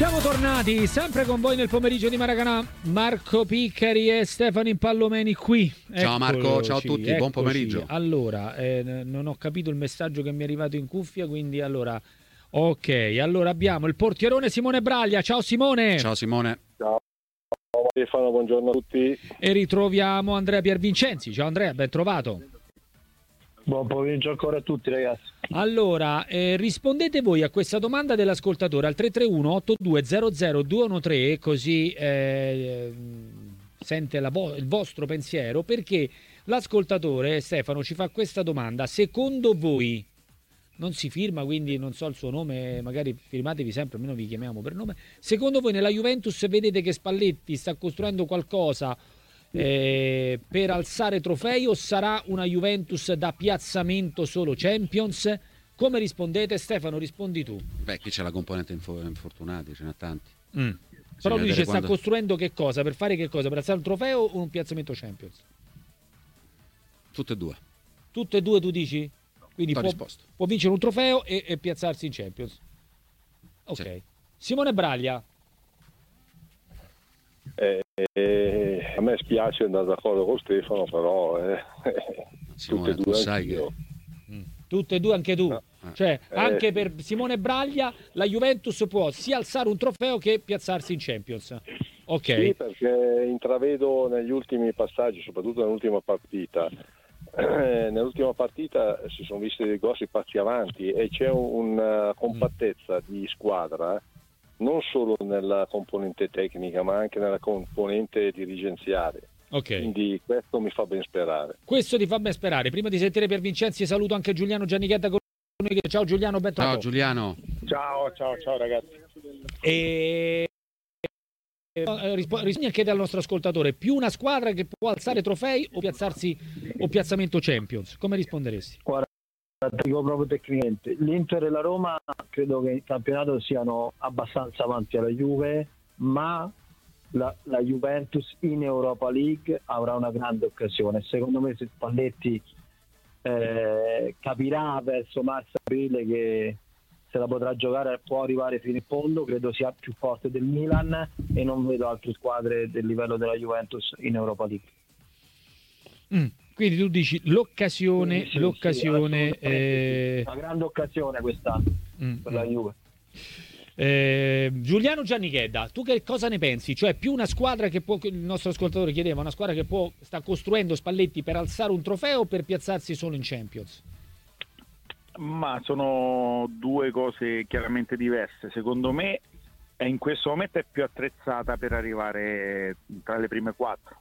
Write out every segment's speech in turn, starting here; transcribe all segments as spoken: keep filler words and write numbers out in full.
Siamo tornati sempre con voi nel pomeriggio di Maracanã. Marco Piccari e Stefano Impallomeni qui. Ciao Marco, ciao a tutti, eccoci. Buon pomeriggio. Allora, eh, non ho capito il messaggio che mi è arrivato in cuffia, quindi allora, ok, allora abbiamo il portierone Simone Braglia. Ciao Simone. Ciao Simone. Ciao Stefano, buongiorno a tutti. E ritroviamo Andrea Piervincenzi. Ciao Andrea, ben trovato. Buon pomeriggio ancora a tutti ragazzi. Allora, eh, rispondete voi a questa domanda dell'ascoltatore al tre tre uno otto due zero zero due uno tre, così eh, sente la vo- il vostro pensiero, perché l'ascoltatore Stefano ci fa questa domanda: secondo voi, non si firma, quindi non so il suo nome, magari firmatevi sempre, almeno vi chiamiamo per nome, secondo voi nella Juventus vedete che Spalletti sta costruendo qualcosa Eh, per alzare trofei, o sarà una Juventus da piazzamento solo Champions? Come rispondete? Stefano, rispondi tu. Beh, qui c'è la componente info- infortunati, ce n'è tanti. Mm. Però lui dice quando... sta costruendo che cosa? Per fare che cosa? Per alzare un trofeo o un piazzamento Champions? Tutte e due. Tutte e due tu dici? Quindi può, può vincere un trofeo e, e piazzarsi in Champions. Ok. Sì. Simone Braglia. Eh, eh, a me spiace andare d'accordo con Stefano, però eh, Simone, tutte e due tu sai che... mm. Tutte e due anche tu. No. Cioè, eh, anche per Simone Braglia la Juventus può sia alzare un trofeo che piazzarsi in Champions. Ok. Sì, perché intravedo negli ultimi passaggi, soprattutto nell'ultima partita, eh, nell'ultima partita si sono visti dei grossi passi avanti e c'è una compattezza mm. di squadra, eh, non solo nella componente tecnica ma anche nella componente dirigenziale. Okay. Quindi questo mi fa ben sperare. Questo ti fa ben sperare. Prima di sentire Piervincenzi saluto anche Giuliano Giannichetta con noi. Ciao Giuliano, ben trovato. Ciao Giuliano. Ciao, ciao, ciao ragazzi. E rispondi anche al nostro ascoltatore: più una squadra che può alzare trofei o piazzarsi o piazzamento Champions? Come risponderesti? Guarda, dico proprio tecnicamente, l'Inter e la Roma credo che in campionato siano abbastanza avanti alla Juve, ma la, la Juventus in Europa League avrà una grande occasione. Secondo me se Spalletti eh, capirà verso marzo-aprile che se la potrà giocare, può arrivare fino in fondo, credo sia più forte del Milan e non vedo altre squadre del livello della Juventus in Europa League. Mm. Quindi tu dici l'occasione, sì, l'occasione sì, eh... una grande occasione quest'anno mm, per la Juve. Eh, Giuliano Giannichedda, tu che cosa ne pensi? Cioè più una squadra che può, il nostro ascoltatore chiedeva, una squadra che può sta costruendo Spalletti per alzare un trofeo o per piazzarsi solo in Champions? Ma sono due cose chiaramente diverse. Secondo me è in questo momento è più attrezzata per arrivare tra le prime quattro.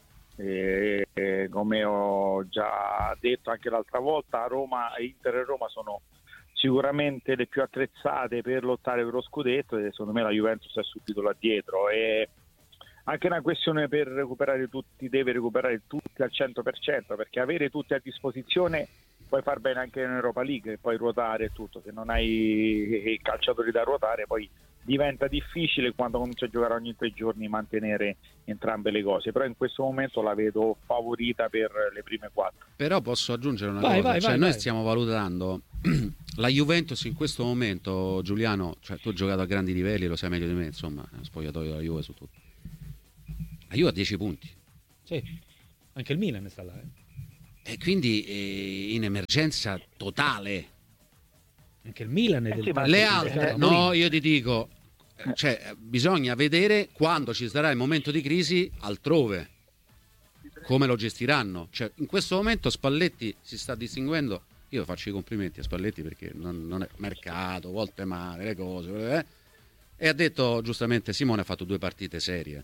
E, e, come ho già detto anche l'altra volta, Roma, Inter e Roma sono sicuramente le più attrezzate per lottare per lo scudetto e secondo me la Juventus è subito là dietro. E anche una questione per recuperare tutti, deve recuperare tutti al cento per cento, perché avere tutti a disposizione puoi far bene anche in Europa League e poi ruotare e tutto. Se non hai i calciatori da ruotare poi diventa difficile quando cominci a giocare ogni tre giorni mantenere entrambe le cose, però in questo momento la vedo favorita per le prime quattro. Però posso aggiungere una vai, cosa, vai, cioè vai, noi vai. stiamo valutando la Juventus in questo momento, Giuliano, cioè tu hai giocato a grandi livelli, lo sai meglio di me, insomma, spogliatoio della Juve su tutto. La Juve ha dieci punti. Sì, anche il Milan sta là. Eh. E quindi eh, in emergenza totale. Anche il Milan è Eh del sì, ma Le sì, altre, eh, no, io ti dico, cioè bisogna vedere quando ci sarà il momento di crisi altrove come lo gestiranno. Cioè in questo momento Spalletti si sta distinguendo, io faccio i complimenti a Spalletti perché non, non è mercato, volte male le cose, eh? E ha detto giustamente Simone, ha fatto due partite serie,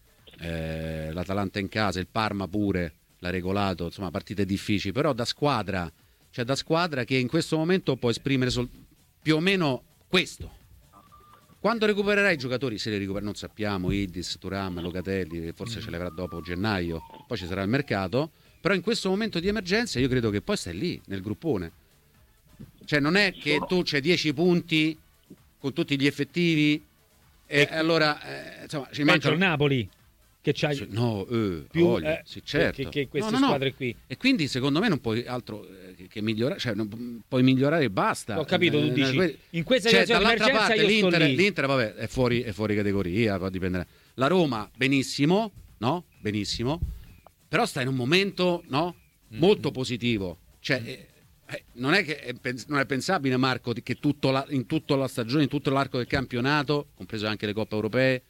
eh, l'Atalanta in casa, il Parma pure l'ha regolato, insomma partite difficili, però da squadra, cioè da squadra che in questo momento può esprimere sol- più o meno questo. Quando recupererà i giocatori, se li recupera non sappiamo, Idis, Thuram, Locatelli, forse ce li avrà dopo gennaio, poi ci sarà il mercato, però in questo momento di emergenza io credo che poi stai lì nel gruppone, cioè non è che tu c'hai dieci punti con tutti gli effettivi e allora eh, insomma ci mancano mettono il Napoli che c'ha Sì, no, eh, più voglia, eh, sì, certo. che, che queste No, no, no. squadre qui. E quindi secondo me non puoi altro eh, che, che migliorare, cioè non puoi migliorare e basta. Ho capito, tu Eh, dici, que- in questa cioè, situazione di dall'altra emergenza parte io sto l'Inter, lì. l'Inter vabbè, è fuori, è fuori categoria, può dipendere. La Roma benissimo, no? Benissimo. Però sta in un momento, no? Molto positivo. Cioè eh, eh, non è che è, pens- non è pensabile, Marco, di- che tutto la, in tutta la stagione, in tutto l'arco del campionato, compreso anche le coppe europee,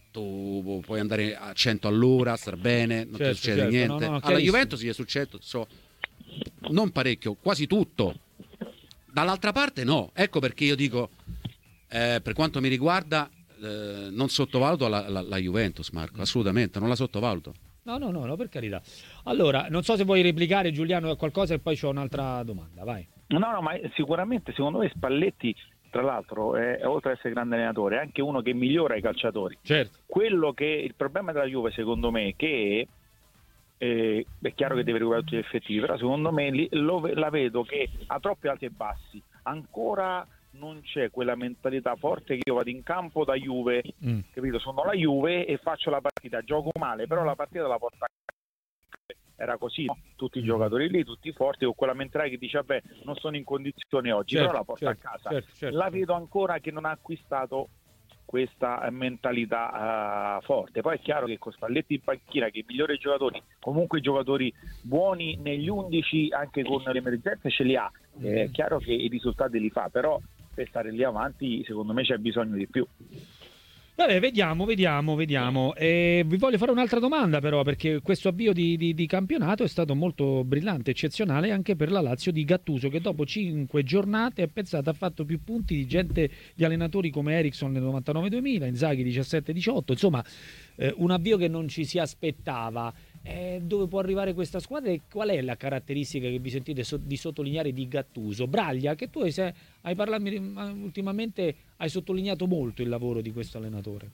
tu puoi andare a cento all'ora, star bene, non Certo, ti succede certo, niente. no, no, Alla chiarissimo. Juventus gli è successo so, non parecchio, quasi tutto. Dall'altra parte no, ecco perché io dico, eh, per quanto mi riguarda, eh, non sottovaluto la, la, la Juventus, Marco, assolutamente, non la sottovaluto. No, no, no, no, per carità. Allora, non so se vuoi replicare, Giuliano, a qualcosa e poi c'ho un'altra domanda, vai. No, no, ma sicuramente secondo me Spalletti, tra l'altro, è, oltre ad essere grande allenatore, è anche uno che migliora i calciatori. Certo. Quello che il problema della Juve, secondo me, che eh, è chiaro che deve recuperare tutti gli effettivi, però secondo me li, lo, la vedo che ha troppi alti e bassi. Ancora non c'è quella mentalità forte che io vado in campo da Juve, Mm. capito? Sono la Juve e faccio la partita, gioco male, però la partita la porto a casa. Era così, no? Tutti i giocatori lì, tutti forti, con quella mentalità che dice vabbè, non sono in condizione oggi, Certo, però la porto certo, a casa. certo, certo. La vedo ancora che non ha acquistato questa mentalità uh, forte. Poi è chiaro che con Spalletti in panchina, che i migliori giocatori, comunque i giocatori buoni negli undici, anche con le emergenze ce li ha, è chiaro che i risultati li fa, però per stare lì avanti secondo me c'è bisogno di più. Vabbè, vediamo, vediamo, vediamo. E vi voglio fare un'altra domanda però, perché questo avvio di, di, di campionato è stato molto brillante, eccezionale anche per la Lazio di Gattuso, che dopo cinque giornate, pensate, ha fatto più punti di gente, di allenatori come Eriksson nel novantanove duemila, Inzaghi diciassette diciotto, insomma eh, un avvio che non ci si aspettava. Eh, dove può arrivare questa squadra e qual è la caratteristica che vi sentite so- di sottolineare di Gattuso? Braglia, che tu hai, se- hai parlato ultimamente, hai sottolineato molto il lavoro di questo allenatore.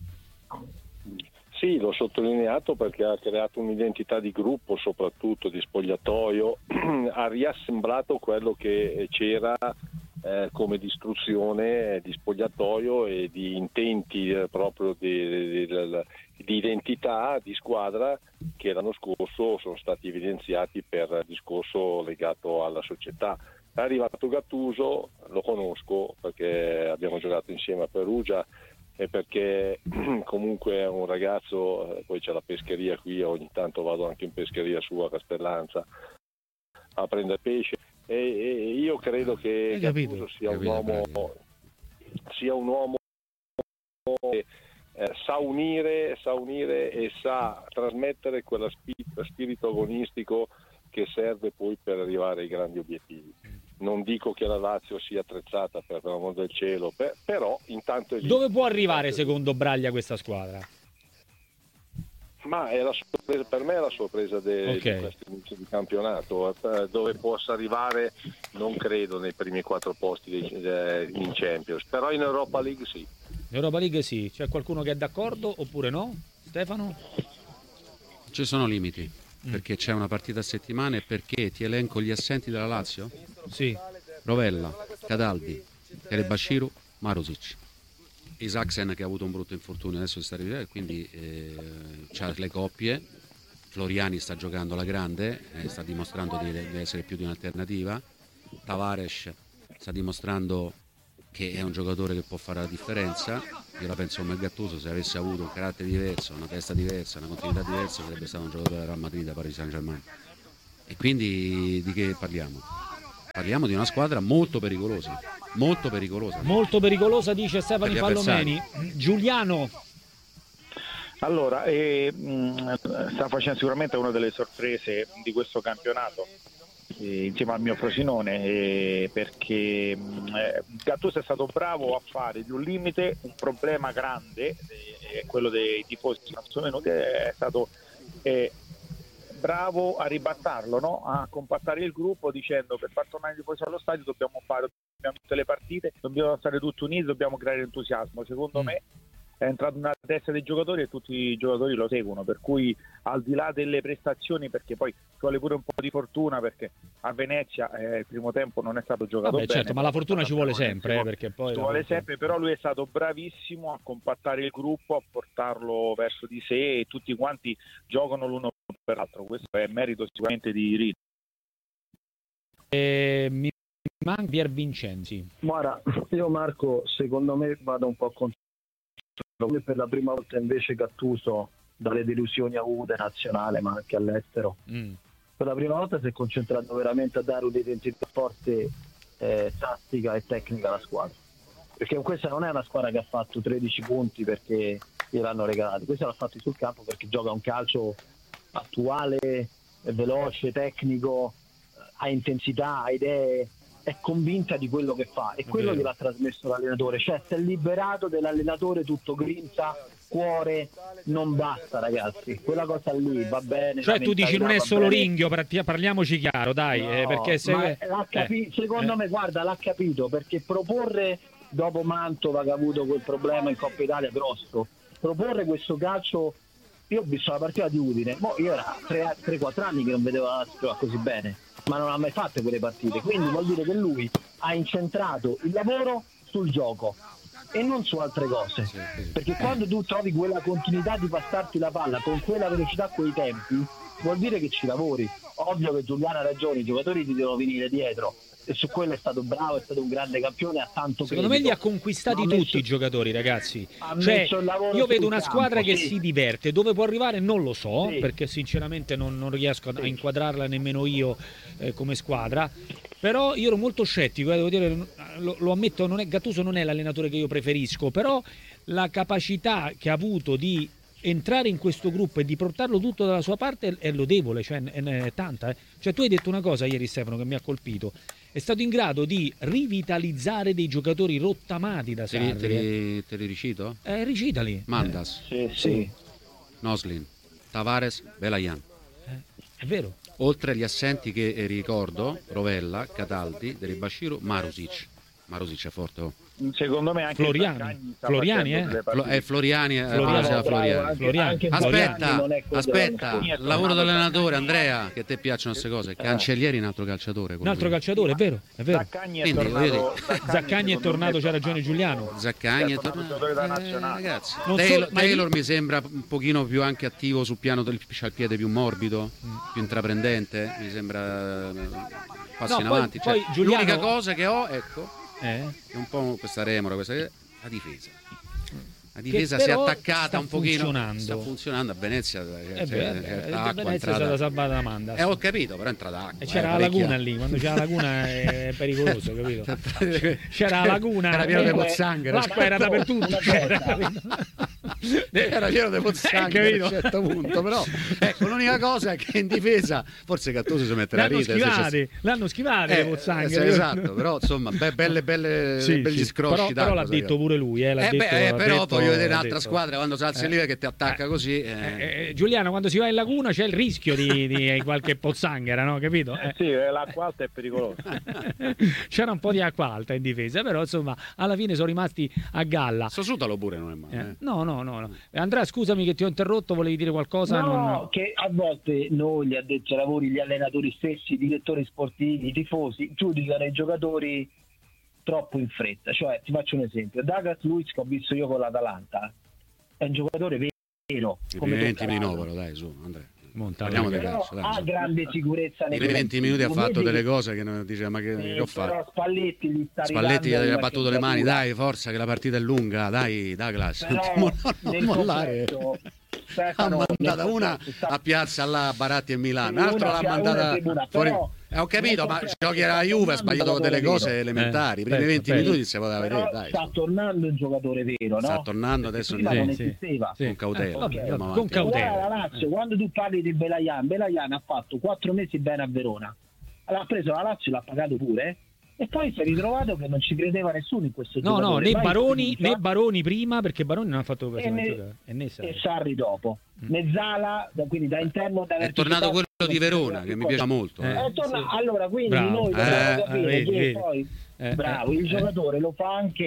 Sì, l'ho sottolineato perché ha creato un'identità di gruppo, soprattutto di spogliatoio, ha riassemblato quello che c'era eh, come distruzione di spogliatoio e di intenti eh, proprio di, di, di, di identità di squadra che l'anno scorso sono stati evidenziati per il discorso legato alla società. È arrivato Gattuso, lo conosco perché abbiamo giocato insieme a Perugia e perché comunque è un ragazzo, poi c'è la pescheria qui, ogni tanto vado anche in pescheria sua a Castellanza a prendere pesce e, e io credo che Gattuso sia un uomo sia un uomo che eh, sa unire, sa unire e sa trasmettere quella spirito, spirito agonistico che serve poi per arrivare ai grandi obiettivi. Non dico che la Lazio sia attrezzata per l'amor del cielo, per, però intanto è lì. Dove può arrivare secondo Braglia questa squadra? Ma è la sorpresa, per me è la sorpresa de, Okay. di questo inizio di campionato. Eh, dove possa arrivare non credo nei primi quattro posti dei, eh, in Champions, però in Europa League sì. In Europa League sì, c'è qualcuno che è d'accordo oppure no? Stefano? Ci sono limiti, perché c'è una partita a settimana e perché ti elenco gli assenti della Lazio? Sì. Rovella, Cataldi, Erebashiru, Marusic. Isaksen che ha avuto un brutto infortunio, adesso si sta rivedendo, quindi eh, c'ha le coppie. Floriani sta giocando alla grande, eh, sta dimostrando di, di essere più di un'alternativa. Tavares sta dimostrando che è un giocatore che può fare la differenza. Io la penso come Gattuso, se avesse avuto un carattere diverso, una testa diversa, una continuità diversa, sarebbe stato un giocatore del Real Madrid, da Paris Saint-Germain. E quindi di che parliamo? Parliamo di una squadra molto pericolosa, molto pericolosa. Molto pericolosa, dice Stefano Per gli Pallomeni. Giuliano. Allora, eh, mh, sta facendo sicuramente una delle sorprese di questo campionato, eh, insieme al mio Frosinone, eh, perché mh, eh, Gattuso è stato bravo a fare di un limite un problema grande, eh, quello dei tifosi che non sono venuti, è stato eh, bravo a ribattarlo, no? A compattare il gruppo dicendo per far tornare i tifosi allo stadio dobbiamo fare dobbiamo tutte le partite, dobbiamo stare tutti uniti, dobbiamo creare entusiasmo. Secondo mm. me è entrato nella testa dei giocatori e tutti i giocatori lo seguono, per cui al di là delle prestazioni, perché poi ci vuole pure un po' di fortuna, perché a Venezia eh, il primo tempo non è stato giocato Vabbè, bene, certo, ma la fortuna ci vuole sempre, eh, perché poi ci vuole sempre, però lui è stato bravissimo a compattare il gruppo, a portarlo verso di sé, e tutti quanti giocano l'uno per l'altro. Questo è merito sicuramente di Rino. Eh, mi manca Pier Vincenzi. Guarda, io Marco, secondo me vado un po' contro. Per la prima volta invece Gattuso, dalle delusioni avute nazionale ma anche all'estero, mm. per la prima volta si è concentrato veramente a dare un'identità forte, eh, tattica e tecnica alla squadra, perché questa non è una squadra che ha fatto tredici punti perché gliel'hanno regalato, questa l'ha fatto sul campo perché gioca un calcio attuale, veloce, tecnico, ha intensità, ha idee, è convinta di quello che fa, e quello gliel'ha trasmesso l'allenatore, cioè si è liberato dell'allenatore tutto grinta, cuore, non basta ragazzi, quella cosa lì va bene. Cioè tu dici non è solo Ringhio, parliamoci chiaro, dai, no, eh, perché se... l'ha capi- eh, secondo eh. me guarda l'ha capito, perché proporre dopo Mantova che ha avuto quel problema in Coppa Italia grosso, proporre questo calcio, io ho visto la partita di Udine, mo io era tre quattro anni che non vedevo la Lazio così bene, ma non ha mai fatto quelle partite, quindi vuol dire che lui ha incentrato il lavoro sul gioco e non su altre cose, sì, sì. Perché quando tu trovi quella continuità di passarti la palla con quella velocità, quei tempi, vuol dire che ci lavori. Ovvio che Giuliano ha ragione, i giocatori ti devono venire dietro, e su quello è stato bravo, è stato un grande campione, ha tanto secondo credito. me li ha conquistati ha tutti messo, i giocatori, ragazzi, cioè, io vedo una campo, squadra che sì. si diverte, dove può arrivare non lo so, sì. perché sinceramente non, non riesco a, sì. a inquadrarla nemmeno io eh, come squadra, però io ero molto scettico, eh, devo dire, lo, lo ammetto, non è, Gattuso non è l'allenatore che io preferisco, però la capacità che ha avuto di entrare in questo gruppo e di portarlo tutto dalla sua parte è, è lodevole, cioè è, è tanta, eh. Cioè tu hai detto una cosa ieri, Stefano, che mi ha colpito, è stato in grado di rivitalizzare dei giocatori rottamati da Sarri. Te li, te li ricito? Eh, recitali. Mandas, eh. sì, sì. Noslin, Tavares, Belayan. Eh, è vero. Oltre agli assenti che ricordo, Rovella, Cataldi, Deribashiru, Marusic. Marusic è forte, oh. Secondo me anche Floriani, Floriani, eh? Flo, eh, Floriani, eh, Floriani, bravo, Floriani. Floriani. Aspetta, Floriani aspetta, il lavoro dell'allenatore, Andrea, che a te piacciono queste cose. Cancellieri è un altro calciatore. Un altro calciatore, è vero, è vero. Zaccagni è tornato, Zaccagni è tornato, c'ha ragione Giuliano. Zaccagni è tornato da nazionale. Eh, ragazzi, Taylor, so, Taylor mi sembra un pochino più anche attivo sul piano del, c'ha il piede più morbido, mm. più intraprendente, mi sembra passi no, in avanti. Poi, cioè, poi Giuliano... L'unica cosa che ho, ecco, Eh? è un po' questa remora, questa la difesa. La difesa si è attaccata un pochino. Funzionando. Sta funzionando a Venezia. Eh cioè, beh, c'è beh, acqua, Venezia entrata... è stata salvata da Manda. Eh, ho capito, però è entrata acqua. E c'era eh, la laguna lì, quando c'era la laguna è pericoloso, capito? C'era la laguna. Era pieno di pozzanghere. L'acqua era dappertutto. Era pieno di pozzanghere a un certo punto, però ecco, l'unica cosa è che in difesa forse Gattuso si metterà a ridere. Schivate, l'hanno schivate eh, le pozzanghere. Esatto, però insomma, be- belle belle sì, belli sì. scrosci però, però l'ha sai, detto pure lui, eh, l'ha eh, detto, beh, l'ha però detto, voglio vedere un'altra detto. squadra quando si alza eh. lì che ti attacca eh. così. Eh. Eh, Giuliano, quando si va in laguna c'è il rischio di, di qualche pozzanghera, no? Capito? Eh. Sì, l'acqua alta è pericolosa. C'era un po' di acqua alta in difesa, però insomma alla fine sono rimasti a galla. Sosutalo pure non è male. Eh. No, no, no, no. Andrea, scusami che ti ho interrotto, volevi dire qualcosa? No, non... che a volte noi, gli addetti ai lavori, gli allenatori stessi, i direttori sportivi, i tifosi, giudicano i giocatori troppo in fretta. Cioè, ti faccio un esempio. Douglas Luiz, che ho visto io con l'Atalanta, è un giocatore vero. I primi venti di Novaro, dai, su, Andrea. Parliamo di calcio, dai, ha grande sicurezza nei primi venti minuti ha fatto delle cose che non dice ma che, eh, che ho fatto. Spalletti gli sta Spalletti gli ha battuto le mani, dai, forza che la partita è lunga, dai, Douglas, non, non mollare. Ha mandata una a Piazza là, Baratti e Milano, l'altro l'ha mandata fuori. Eh, ho capito, ma giochi alla Juve ha sbagliato delle cose elementari. I primi eh, venti perfetto. minuti si poteva vedere, dai. Sta tornando un giocatore vero, no? Sta tornando adesso prima sì, non sì, esisteva. sì. Con cautela. Okay, okay. Con cautela. La Lazio, quando tu parli di Belayan, Belayan ha fatto quattro mesi bene a Verona. L'ha preso la Lazio, l'ha pagato pure. E poi si è ritrovato che non ci credeva nessuno in questo no, giocatore. No, né Mai Baroni, fiducia. né Baroni prima, perché Baroni non ha fatto e, ne, e, né Sarri. e Sarri dopo. Mm. Mezzala, quindi da interno da è tornato quello di Verona che mi piace molto. Eh, eh, torna, sì. Allora, quindi bravo. noi dobbiamo eh, capire vedi, che vedi. poi Eh, bravo, eh, il giocatore eh. lo fa anche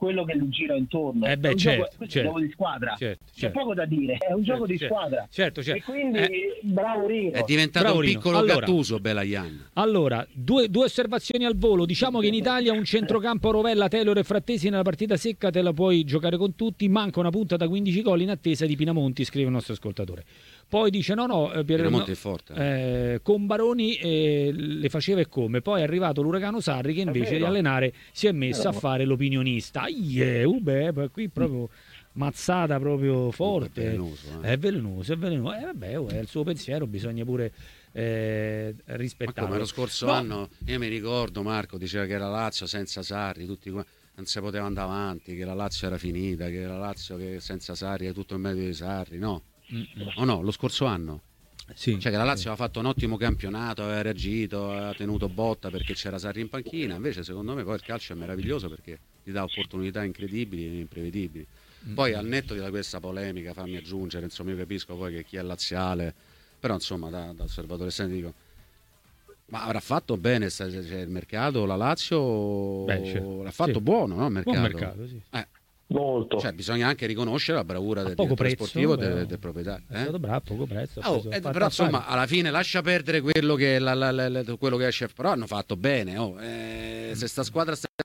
quello che gli gira intorno. Eh beh, è un certo, gioco, questo certo, è un gioco di squadra, certo, c'è certo. poco da dire, è un gioco Certo, di certo, squadra. certo, certo. E quindi Eh, bravo Rino. È diventato Bravo un Rino. piccolo Allora, Gattuso, Belayan. Allora, due, due osservazioni al volo. Diciamo che in Italia un centrocampo Rovella, Taylor e Frattesi nella partita secca te la puoi giocare con tutti. Manca una punta da quindici gol in attesa di Pinamonti, scrive il nostro ascoltatore. Poi dice no no, eh, Pier- Pinamonti no, è forte. eh, con Baroni eh, le faceva e come. Poi è arrivato l'uragano Sarri che invece vero. di allenare si è messo a Vero. fare l'opinionista. Yeah, uh, beh, beh, qui proprio mazzata proprio forte. È velenoso, eh. È velenoso, è velenoso. Eh, vabbè, oh, è il suo pensiero, bisogna pure eh, Ma rispettarlo. come lo scorso No, anno, io mi ricordo, Marco diceva che era Lazio senza Sarri, tutti qua, non si poteva andare avanti, che la Lazio era finita, che la Lazio che senza Sarri è tutto il merito di Sarri, no? Mm-mm. O no, lo scorso anno? Sì, Cioè che la Lazio sì. aveva fatto un ottimo campionato, aveva reagito, aveva tenuto botta perché c'era Sarri in panchina, invece secondo me poi il calcio è meraviglioso perché ti dà opportunità incredibili e imprevedibili. Poi al netto di questa polemica, fammi aggiungere, insomma io capisco poi che chi è laziale, però insomma da, da osservatore esterno dico, ma avrà fatto bene cioè, il mercato, la Lazio Beh, certo. l'ha fatto Sì. buono, no? Il mercato. Buon mercato, sì. Eh, Molto. cioè bisogna anche riconoscere la bravura A del poco direttore prezzo, sportivo e però del, del proprietario. È eh? stato bravo a poco prezzo. ha Oh, preso- eh, ha fatto però insomma affari. alla fine lascia perdere quello che, la, la, la, la- quello che è chef, però hanno fatto bene. Oh. Eh, se sta squadra sta...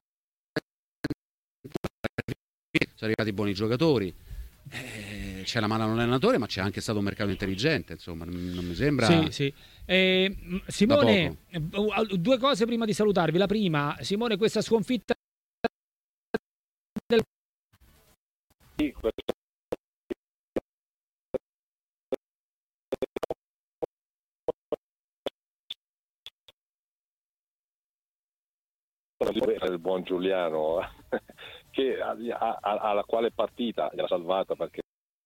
sono arrivati buoni giocatori, eh, c'è la mano all'allenatore, ma c'è anche stato un mercato intelligente, insomma, non, non mi sembra. Sì, sì. Eh, mh, Simone, eh, due cose prima di salutarvi. La prima, Simone, questa sconfitta del Sì, questo è il buon Giuliano che a- a- alla quale partita gliela salvata perché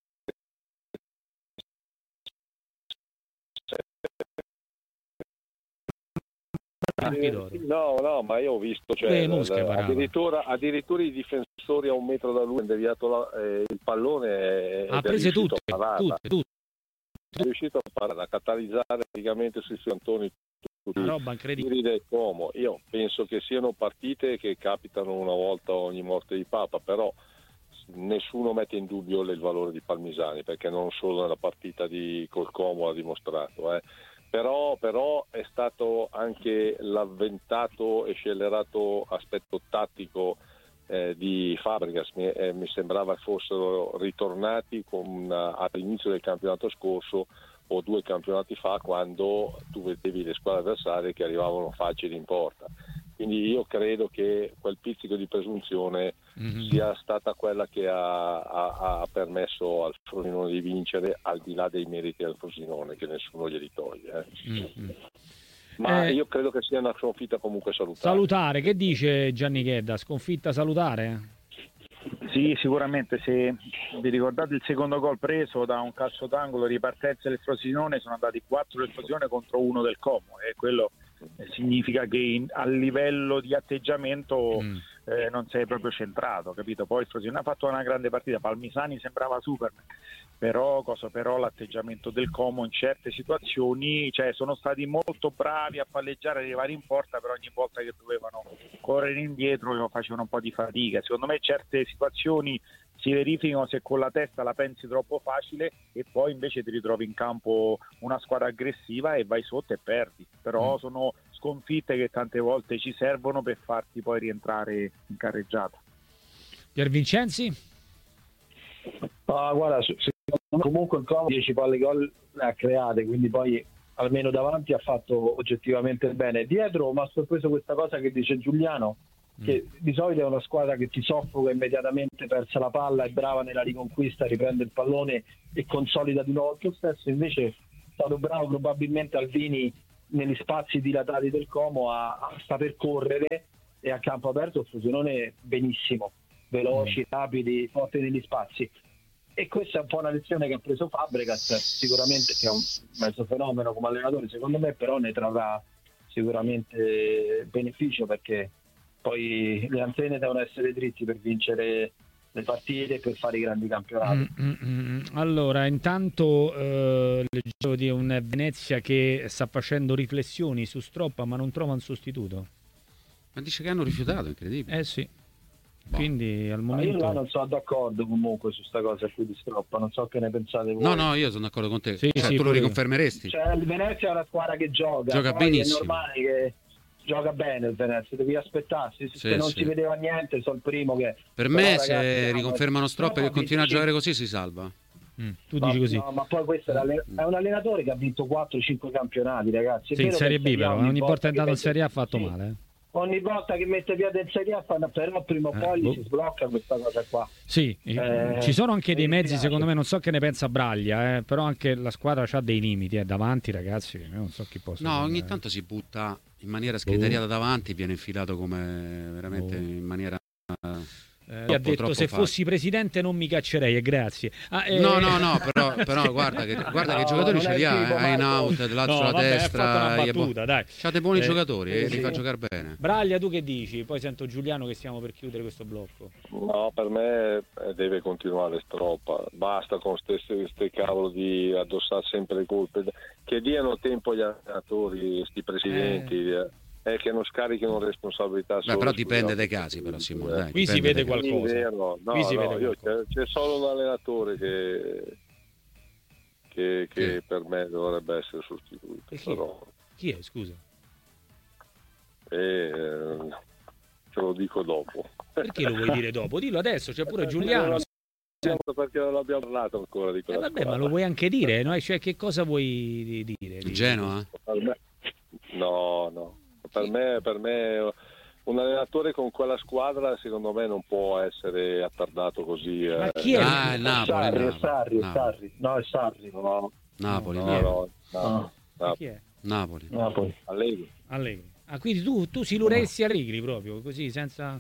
Campidoglio. no no ma io ho visto cioè, Beh, Mosca l- parava. addirittura, addirittura i difensori a un metro da lui hanno deviato la- eh, il pallone e- Ha ed è prese riuscito tutte, a pararla. tutte, tutte. È riuscito a parare, a catalizzare praticamente sui suoi Antoni tutti Una roba i incredibile. tiri del Como. Io penso che siano partite che capitano una volta ogni morte di Papa, però nessuno mette in dubbio il valore di Palmisani, perché non solo nella partita di col Como l'ha dimostrato, eh. Però, però è stato anche l'avventato e scellerato aspetto tattico eh, di Fabregas. Mi, eh, mi sembrava fossero ritornati con, uh, all'inizio del campionato scorso o due campionati fa, quando tu vedevi le squadre avversarie che arrivavano facili in porta. Quindi io credo che quel pizzico di presunzione Mhm. sia stata quella che ha, ha- ha permesso al Frosinone di vincere, al di là dei meriti del Frosinone, che nessuno glieli toglie. eh. Mhm. Ma Eh, io credo che sia una sconfitta comunque salutare. Salutare, che dice Gianni Chedda? Sconfitta salutare? Sì, sicuramente. Se vi ricordate il secondo gol preso da un calcio d'angolo, ripartenza del Frosinone, sono andati quattro del Frosinone contro uno del Como, e quello eh, significa che in- a livello di atteggiamento Mm. eh, non sei proprio centrato, capito? Poi il Frosinone ha fatto una grande partita, Palmisani sembrava Superman, però, cosa, però l'atteggiamento del Como in certe situazioni, cioè sono stati molto bravi a palleggiare, arrivare in porta, però ogni volta che dovevano correre indietro facevano un po' di fatica. Secondo me certe situazioni si verificano se con la testa la pensi troppo facile e poi invece ti ritrovi in campo una squadra aggressiva e vai sotto e perdi. Però Mm. sono sconfitte che tante volte ci servono per farti poi rientrare in carreggiata. Pier Vincenzi? Ah, guarda, su- secondo me comunque il Como dieci palle gol le ha create, quindi poi almeno davanti ha fatto oggettivamente bene. Dietro mi ha sorpreso questa cosa che dice Giuliano, che di solito è una squadra che ti soffoca immediatamente, persa la palla, è brava nella riconquista, riprende il pallone e consolida di nuovo il stesso. Invece è stato bravo probabilmente Alvini negli spazi dilatati del Como a, a saper correre, e a campo aperto il Frosinone benissimo, veloci, rapidi, forti negli spazi. E questa è un po' una lezione che ha preso Fabregas, sicuramente, che è un mezzo fenomeno come allenatore secondo me, però ne trarrà sicuramente beneficio, perché poi le antenne devono essere dritti per vincere le partite e per fare i grandi campionati. Mm, mm, mm. Allora, intanto eh, leggevo di un Venezia che sta facendo riflessioni su Stroppa, ma non trova un sostituto. Ma dice che hanno rifiutato, incredibile. Eh sì. Quindi al Ma momento io là non sono d'accordo comunque su sta cosa qui di Stroppa, non so che ne pensate voi. No, no, io sono d'accordo con te. Sì, Cioè, sì, tu lo pure io. riconfermeresti? Cioè, il Venezia è una squadra che gioca, Gioca poi benissimo. è normale che gioca bene il Venezia, devi aspettarsi, se, Sì, se non sì. si vedeva niente sono il primo che... Per Però, me, ragazzi, se no, riconfermano Stroppa no, e continua a vinto giocare cinque. così, si salva. Mm, tu No, dici così. no, ma poi questo è, l'allen- è un allenatore che ha vinto quattro cinque campionati, ragazzi. È Sì, in vero Serie che B però, ogni ogni volta è che andato in mette- Serie A ha fatto sì, male. eh. Ogni volta che mette piede in Serie A fanno, però prima o Eh, poi boh. si sblocca questa cosa qua. Sì, Eh, ci sono anche dei mi mezzi, dispiace. secondo me, non so che ne pensa Braglia, eh, però anche la squadra ha dei limiti, eh, davanti ragazzi, io non so chi possa... No, ogni prendere. tanto si butta in maniera scriteriata davanti e viene infilato come veramente Oh. in maniera... Eh, troppo, ha detto troppo se facile. fossi presidente non mi caccerei, e grazie. Ah, eh, No, no, no, però, però sì. guarda che, guarda che No, giocatori non ce è li ha, tipo, eh, in Marco. out, Lazio No, alla vabbè, ha destra, fatto una gli è battuta, dai. C'ha dei buoni Eh, giocatori e sì. li fa giocare bene. Braglia, tu che dici? Poi sento Giuliano che stiamo per chiudere questo blocco. No, per me eh, deve continuare Stroppa, basta con queste cavolo di addossare sempre le colpe, che diano tempo agli allenatori, questi presidenti, eh. eh, che non scarichino responsabilità. Beh, solo però sugli dipende altri. dai casi, però Simone, dai, Qui si dipende vede dai casi. qualcosa. Sì, vero. No, Qui si no, vede io- qualcosa. c'è, c'è solo un allenatore che, che, che Sì. per me dovrebbe essere sostituito. E chi? Però, Chi è, scusa? eh, te lo dico dopo. Perché lo vuoi dire dopo? Dillo adesso, c'è pure Giuliano. Perché non abbiamo parlato ancora di Eh, quella vabbè, ma squadra. lo vuoi anche dire, no? Cioè, che cosa vuoi dire? Il Genoa? Per me- No, no. Per me, per me un allenatore con quella squadra secondo me non può essere attardato così. Ma eh. chi è? Ah, è È Napoli, Sarri, è Napoli, Sarri, è Napoli. Sarri. No, è Sarri. No, Napoli, no, Napoli. no, no, No. Ma no. chi è? Napoli. Napoli. Allegri. Allegri. Ah, quindi tu, tu siluresti Allegri proprio, così, senza...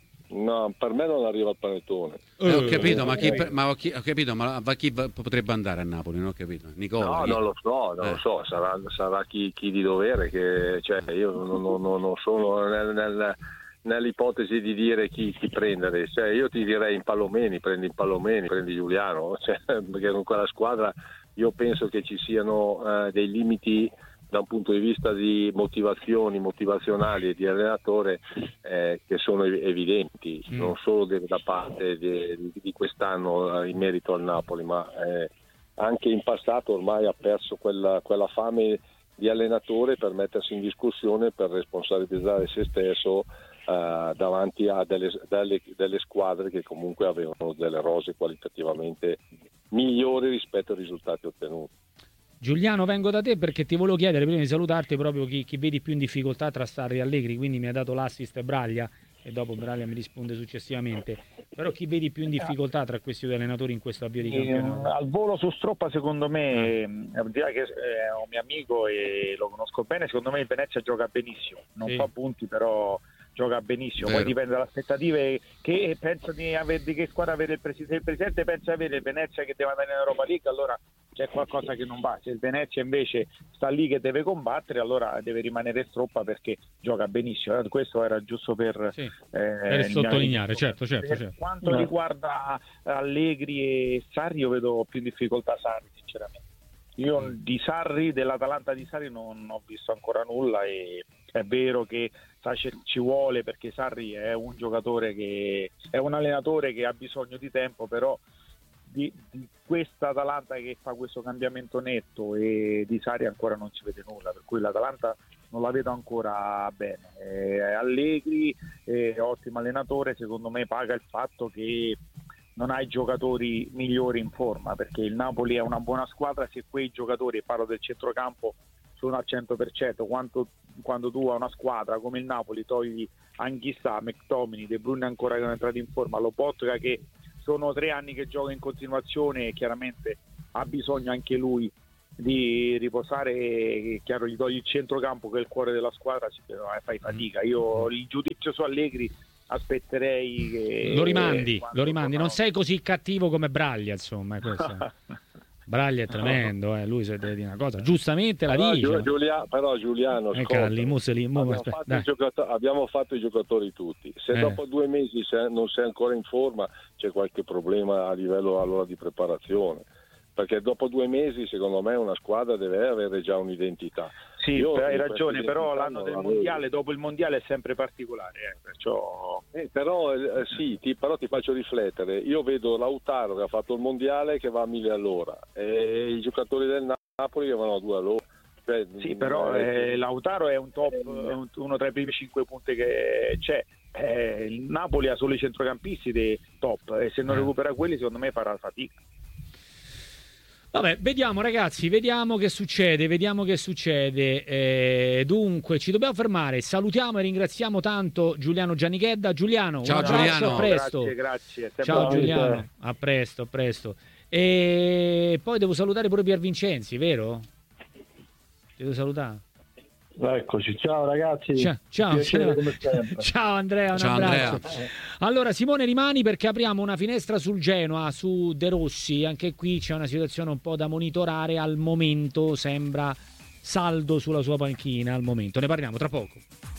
No, per me non arriva al panettone. Eh, ho capito, ma chi, eh. ma ho, chi- ho capito, ma va- chi va- potrebbe andare a Napoli? Non ho capito. Nicola? No, chi? non lo so, non Eh. lo so, sarà, sarà chi, chi di dovere, che, cioè, io non, non- non- non sono nel- nel- nell'ipotesi di dire chi, chi prendere, cioè, io ti direi in Palomeni, prendi in Palomeni, prendi Giuliano, cioè, perché con quella squadra io penso che ci siano eh, dei limiti da un punto di vista di motivazioni, motivazionali e di allenatore eh, che sono ev- evidenti, Mm. non solo de- da parte de- di, di quest'anno eh, in merito al Napoli, ma eh, anche in passato ormai ha perso quella, quella fame di allenatore per mettersi in discussione, per responsabilizzare se stesso eh, davanti a delle, delle, delle squadre che comunque avevano delle rose qualitativamente migliori rispetto ai risultati ottenuti. Giuliano, vengo da te perché ti volevo chiedere, prima di salutarti, proprio chi, chi vedi più in difficoltà tra Sarri e Allegri, quindi mi ha dato l'assist Braglia e dopo Braglia mi risponde successivamente, però chi vedi più in difficoltà tra questi due allenatori in questo avvio di Eh, campionato? al volo su Stroppa secondo me, eh, al di là che è un mio amico e lo conosco bene, secondo me il Venezia gioca benissimo, non Sì. fa punti però gioca benissimo, Vero. poi dipende dalle aspettative che penso di, avere, di che squadra avere il presidente. Se il presidente pensa di avere il Venezia che deve andare in Europa League, allora c'è qualcosa che non va. Se il Venezia invece sta lì che deve combattere, allora deve rimanere Stroppa perché gioca benissimo. Eh, questo era giusto per, Sì, eh, per il sottolineare, mio- certo, certo, per certo. quanto No. riguarda Allegri e Sarri, io vedo più in difficoltà Sarri, sinceramente. Io di Sarri, dell'Atalanta di Sarri non ho visto ancora nulla e è vero che sai, ci- ci vuole perché Sarri è un giocatore che è un allenatore che ha bisogno di tempo, però di, di questa Atalanta che fa questo cambiamento netto e di Sarri ancora non si vede nulla, per cui l'Atalanta non la vedo ancora bene. Eh, Allegri è ottimo allenatore, secondo me paga il fatto che non hai giocatori migliori in forma, perché il Napoli è una buona squadra se quei giocatori, parlo del centrocampo, sono al cento per cento. Quanto, quando tu hai una squadra come il Napoli togli Anghissà, McTominay, De Bruyne ancora che non è entrato in forma, Lobotka che sono tre anni che gioca in continuazione e chiaramente ha bisogno anche lui di riposare, e chiaro gli togli il centrocampo che è il cuore della squadra, sì, però, eh, fai fatica. Io il giudizio su Allegri aspetterei che Lo rimandi, quando lo rimandi, non sono- sei così cattivo come Braglia, insomma, è questo. Braglia è tremendo, eh, lui se deve dire una cosa, giustamente la Però, dice. Giu- Giulia- però Giuliano, Eh, ascolta, Carli, mo se li- mo- abbiamo, aspetta, fatto dai. i giocato- abbiamo fatto i giocatori tutti, se Eh. dopo due mesi se non sei ancora in forma c'è qualche problema a livello allora di preparazione, perché dopo due mesi secondo me una squadra deve avere già un'identità. Sì, Io hai in ragione, questa però identità l'anno non del la mondiale, vedo. dopo il mondiale è sempre particolare, eh, perciò... Eh, però eh, sì, ti, però ti faccio riflettere. Io vedo Lautaro che ha fatto il mondiale che va a mille all'ora e i giocatori del Napoli che vanno a due all'ora. Cioè, Sì, però eh, eh, Lautaro è un top, è un- uno tra i primi cinque punti che c'è. Eh, il Napoli ha solo i centrocampisti dei top e se non Eh. recupera quelli secondo me farà fatica. Vabbè, vediamo ragazzi, vediamo che succede, vediamo che succede. Eh, dunque, ci dobbiamo fermare. Salutiamo e ringraziamo tanto Giuliano Giannichedda. Giuliano, Ciao, un abbraccio, Giuliano. a presto. Grazie, grazie. Sempre Ciao Ciao, Giuliano, Michele. a presto, a presto. E poi devo salutare pure Pier Vincenzi, vero? Devo salutare. Eccoci, ciao ragazzi. Ciao, ciao, Piacere come sempre. ciao Andrea, un Ciao, abbraccio. Andrea. Allora Simone rimani perché apriamo una finestra sul Genoa, su De Rossi, anche qui c'è una situazione un po' da monitorare, al momento sembra saldo sulla sua panchina, al momento, ne parliamo tra poco.